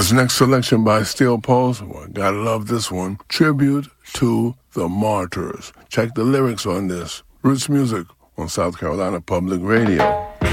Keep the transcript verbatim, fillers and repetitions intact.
This next selection by Steel Pulse, well, gotta love this one. Tribute to the Martyrs. Check the lyrics on this. Roots Music on South Carolina Public Radio.